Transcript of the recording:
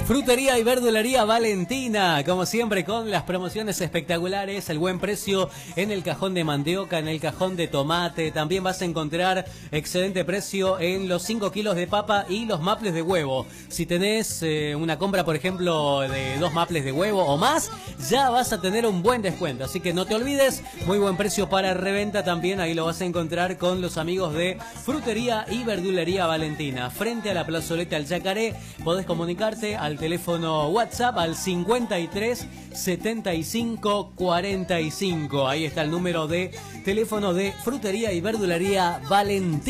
Frutería y verdulería Valentina, como siempre con las promociones espectaculares, el buen precio en el cajón de mandioca, en el cajón de tomate. También vas a encontrar excelente precio en los 5 kilos de papa y los maples de huevo. Si tenés una compra, por ejemplo, de 2 maples de huevo o más, ya vas a tener un buen descuento. Así que no te olvides, muy buen precio para reventa también. Ahí lo vas a encontrar con los amigos de Frutería y Verdulería Valentina. Frente a la plazoleta El Yacaré, podés comunicarte al teléfono WhatsApp al 53 75 45. Ahí está el número de teléfono de Frutería y Verdulería Valentina.